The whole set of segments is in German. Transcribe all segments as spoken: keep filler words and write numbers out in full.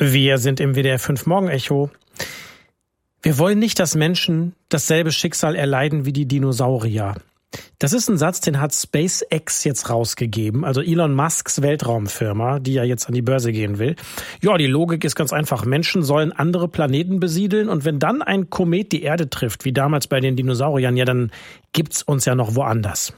Wir sind im W D R fünf Morgenecho. Wir wollen nicht, dass Menschen dasselbe Schicksal erleiden wie die Dinosaurier. Das ist ein Satz, den hat SpaceX jetzt rausgegeben, also Elon Musks Weltraumfirma, die ja jetzt an die Börse gehen will. Ja, die Logik ist ganz einfach. Menschen sollen andere Planeten besiedeln und wenn dann ein Komet die Erde trifft, wie damals bei den Dinosauriern, ja, dann gibt's uns ja noch woanders.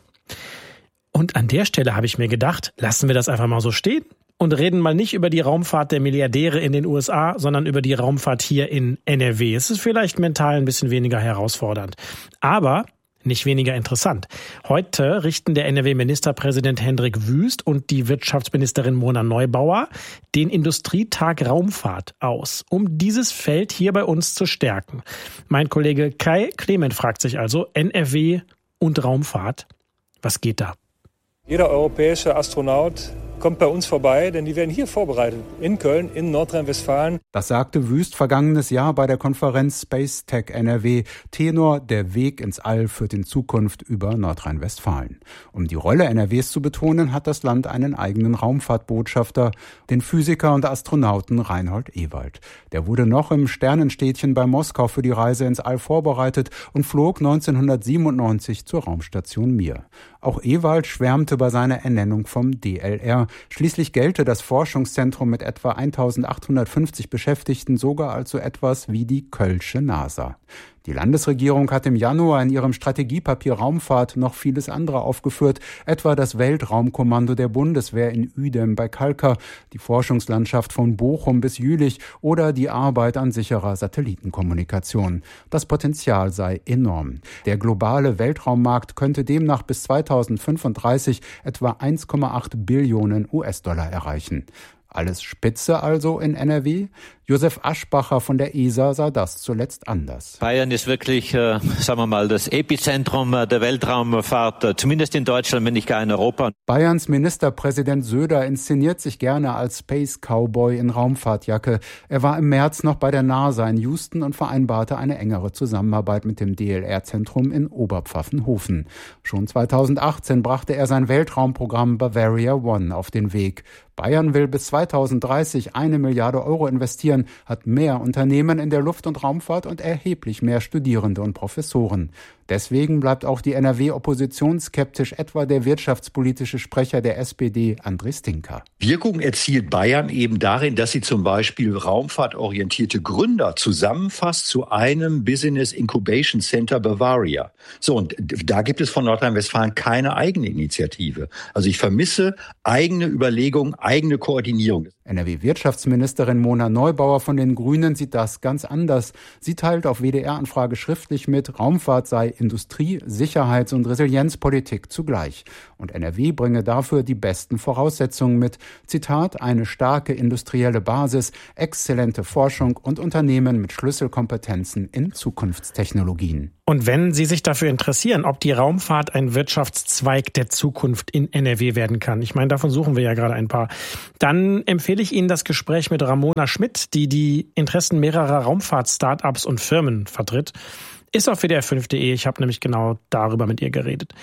Und an der Stelle habe ich mir gedacht, lassen wir das einfach mal so stehen und reden mal nicht über die Raumfahrt der Milliardäre in den U S A, sondern über die Raumfahrt hier in N R W. Es ist vielleicht mental ein bisschen weniger herausfordernd, aber nicht weniger interessant. Heute richten der N R W-Ministerpräsident Hendrik Wüst und die Wirtschaftsministerin Mona Neubauer den Industrietag Raumfahrt aus, um dieses Feld hier bei uns zu stärken. Mein Kollege Kai Clement fragt sich also, N R W und Raumfahrt, was geht da? Jeder europäische Astronaut kommt bei uns vorbei, denn die werden hier vorbereitet, in Köln, in Nordrhein-Westfalen. Das sagte Wüst vergangenes Jahr bei der Konferenz Space Tech N R W. Tenor: Der Weg ins All führt in Zukunft über Nordrhein-Westfalen. Um die Rolle N R Ws zu betonen, hat das Land einen eigenen Raumfahrtbotschafter, den Physiker und Astronauten Reinhold Ewald. Der wurde noch im Sternenstädtchen bei Moskau für die Reise ins All vorbereitet und flog neunzehnhundertsiebenundneunzig zur Raumstation Mir. Auch Ewald schwärmte bei seiner Ernennung vom D L R. Schließlich gelte das Forschungszentrum mit etwa eintausendachthundertfünfzig Beschäftigten sogar als so etwas wie die Kölsche NASA. Die Landesregierung hat im Januar in ihrem Strategiepapier Raumfahrt noch vieles andere aufgeführt, etwa das Weltraumkommando der Bundeswehr in Uedem bei Kalkar, die Forschungslandschaft von Bochum bis Jülich oder die Arbeit an sicherer Satellitenkommunikation. Das Potenzial sei enorm. Der globale Weltraummarkt könnte demnach bis zweitausendfünfunddreißig etwa eins Komma acht Billionen U S-Dollar erreichen. Alles Spitze also in N R W? Josef Aschbacher von der E S A sah das zuletzt anders. Bayern ist wirklich, äh, sagen wir mal, das Epizentrum der Weltraumfahrt, äh, zumindest in Deutschland, wenn nicht gar in Europa. Bayerns Ministerpräsident Söder inszeniert sich gerne als Space Cowboy in Raumfahrtjacke. Er war im März noch bei der NASA in Houston und vereinbarte eine engere Zusammenarbeit mit dem D L R-Zentrum in Oberpfaffenhofen. Schon zweitausendachtzehn brachte er sein Weltraumprogramm Bavaria One auf den Weg. Bayern will bis zweitausenddreißig eine Milliarde Euro investieren, hat mehr Unternehmen in der Luft- und Raumfahrt und erheblich mehr Studierende und Professoren. Deswegen bleibt auch die N R W oppositionsskeptisch, etwa der wirtschaftspolitische Sprecher der S P D, André Stinka. Wirkung erzielt Bayern eben darin, dass sie zum Beispiel raumfahrtorientierte Gründer zusammenfasst zu einem Business Incubation Center Bavaria. So, und da gibt es von Nordrhein-Westfalen keine eigene Initiative. Also ich vermisse eigene Überlegungen, eigene Koordinierung. N R W-Wirtschaftsministerin Mona Neubauer von den Grünen sieht das ganz anders. Sie teilt auf W D R-Anfrage schriftlich mit, Raumfahrt sei Industrie-, Sicherheits- und Resilienzpolitik zugleich. Und N R W bringe dafür die besten Voraussetzungen mit. Zitat: eine starke industrielle Basis, exzellente Forschung und Unternehmen mit Schlüsselkompetenzen in Zukunftstechnologien. Und wenn Sie sich dafür interessieren, ob die Raumfahrt ein Wirtschaftszweig der Zukunft in N R W werden kann, ich meine, davon suchen wir ja gerade ein paar, dann empfehle ich Ihnen das Gespräch mit Ramona Schmidt, die die Interessen mehrerer Raumfahrt-Startups und Firmen vertritt. Ist auf W D R fünf punkt de, ich habe nämlich genau darüber mit ihr geredet.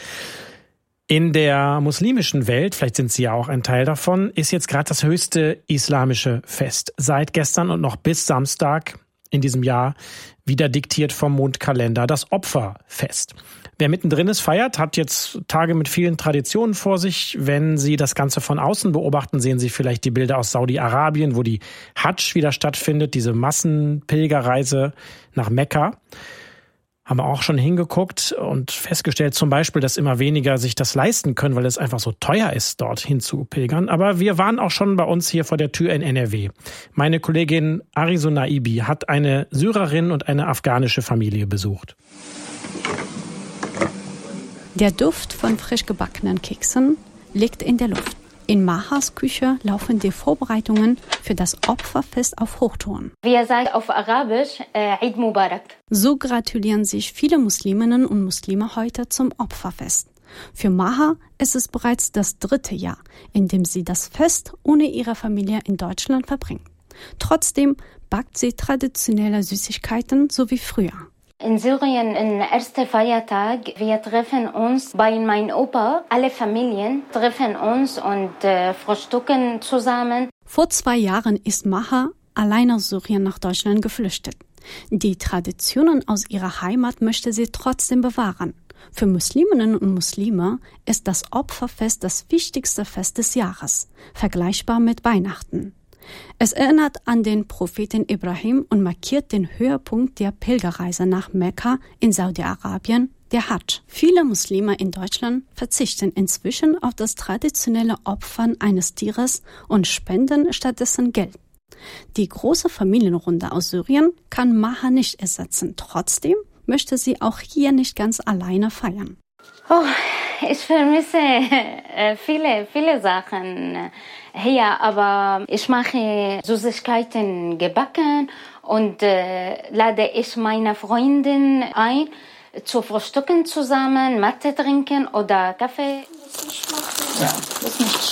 In der muslimischen Welt, vielleicht sind Sie ja auch ein Teil davon, ist jetzt gerade das höchste islamische Fest. Seit gestern und noch bis Samstag in diesem Jahr wieder diktiert vom Mondkalender, das Opferfest. Wer mittendrin ist, feiert, hat jetzt Tage mit vielen Traditionen vor sich. Wenn Sie das Ganze von außen beobachten, sehen Sie vielleicht die Bilder aus Saudi-Arabien, wo die Hadsch wieder stattfindet, diese Massenpilgerreise nach Mekka. Haben wir auch schon hingeguckt und festgestellt zum Beispiel, dass immer weniger sich das leisten können, weil es einfach so teuer ist, dorthin zu pilgern. Aber wir waren auch schon bei uns hier vor der Tür in N R W. Meine Kollegin Arizo Naibi hat eine Syrerin und eine afghanische Familie besucht. Der Duft von frisch gebackenen Keksen liegt in der Luft. In Mahas Küche laufen die Vorbereitungen für das Opferfest auf Hochtouren. Wir sagen auf Arabisch äh, Eid Mubarak. So gratulieren sich viele Musliminnen und Muslime heute zum Opferfest. Für Maha ist es bereits das dritte Jahr, in dem sie das Fest ohne ihre Familie in Deutschland verbringt. Trotzdem backt sie traditionelle Süßigkeiten, so wie früher. In Syrien, im ersten Feiertag, wir treffen uns bei meinem Opa. Alle Familien treffen uns und äh, frühstücken zusammen. Vor zwei Jahren ist Maha allein aus Syrien nach Deutschland geflüchtet. Die Traditionen aus ihrer Heimat möchte sie trotzdem bewahren. Für Musliminnen und Muslime ist das Opferfest das wichtigste Fest des Jahres, vergleichbar mit Weihnachten. Es erinnert an den Propheten Ibrahim und markiert den Höhepunkt der Pilgerreise nach Mekka in Saudi-Arabien, der Hadsch. Viele Muslime in Deutschland verzichten inzwischen auf das traditionelle Opfern eines Tieres und spenden stattdessen Geld. Die große Familienrunde aus Syrien kann Maha nicht ersetzen. Trotzdem möchte sie auch hier nicht ganz alleine feiern. Oh, ich vermisse äh, viele, viele Sachen hier, aber ich mache Süßigkeiten gebacken und äh, lade ich meine Freundin ein, zu frühstücken zusammen, Mathe trinken oder Kaffee. Ja, das ist nicht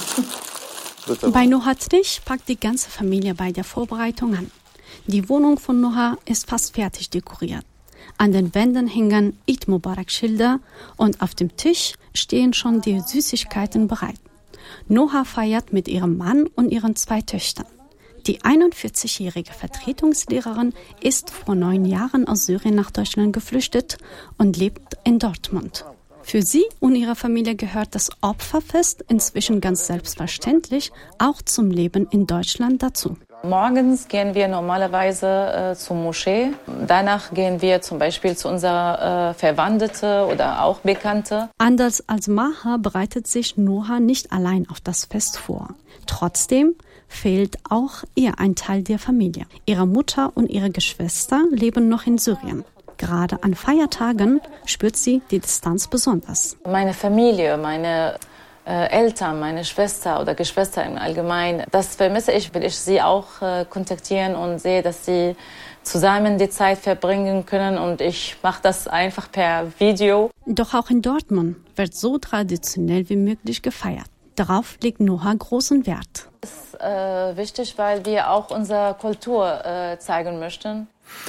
schlimm. Bei Noha Trich packt die ganze Familie bei der Vorbereitung an. Die Wohnung von Noha ist fast fertig dekoriert. An den Wänden hängen Eid Mubarak-Schilder und auf dem Tisch stehen schon die Süßigkeiten bereit. Noha feiert mit ihrem Mann und ihren zwei Töchtern. Die einundvierzigjährige Vertretungslehrerin ist vor neun Jahren aus Syrien nach Deutschland geflüchtet und lebt in Dortmund. Für sie und ihre Familie gehört das Opferfest inzwischen ganz selbstverständlich auch zum Leben in Deutschland dazu. Morgens gehen wir normalerweise äh, zur Moschee. Danach gehen wir zum Beispiel zu unserer äh, Verwandte oder auch Bekannte. Anders als Maha bereitet sich Noha nicht allein auf das Fest vor. Trotzdem fehlt auch ihr ein Teil der Familie. Ihre Mutter und ihre Geschwister leben noch in Syrien. Gerade an Feiertagen spürt sie die Distanz besonders. Meine Familie, meine äh, Eltern, meine Schwester oder Geschwister im Allgemeinen, das vermisse ich. Will ich sie auch äh, kontaktieren und sehe, dass sie zusammen die Zeit verbringen können und ich mache das einfach per Video. Doch auch in Dortmund wird so traditionell wie möglich gefeiert. Darauf legt Noha großen Wert. Das ist äh, wichtig, weil wir auch unsere Kultur äh, zeigen möchten.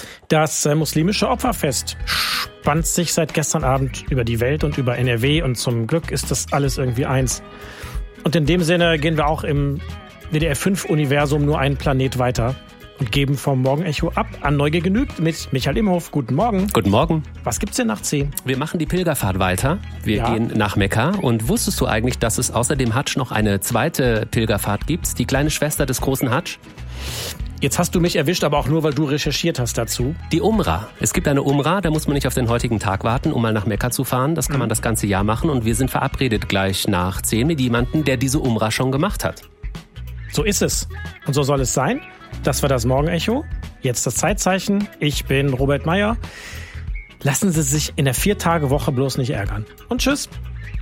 Das äh, muslimische Opferfest spannt sich seit gestern Abend über die Welt und über N R W und zum Glück ist das alles irgendwie eins. Und in dem Sinne gehen wir auch im W D R fünf Universum nur einen Planet weiter und geben vom Morgenecho ab an Neugier genügt mit Michael Imhof. Guten Morgen. Guten Morgen. Was gibt's denn nach zehn? Wir machen die Pilgerfahrt weiter. Wir ja. gehen nach Mekka. Und wusstest du eigentlich, dass es außer dem Hadsch noch eine zweite Pilgerfahrt gibt? Die kleine Schwester des großen Hadsch? Jetzt hast du mich erwischt, aber auch nur, weil du recherchiert hast dazu. Die Umrah. Es gibt eine Umrah, da muss man nicht auf den heutigen Tag warten, um mal nach Mekka zu fahren. Das kann man das ganze Jahr machen. Und wir sind verabredet gleich nach zehn mit jemandem, der diese Umrah schon gemacht hat. So ist es. Und so soll es sein. Das war das Morgenecho. Jetzt das Zeitzeichen. Ich bin Robert Meyer. Lassen Sie sich in der Vier-Tage-Woche bloß nicht ärgern. Und tschüss.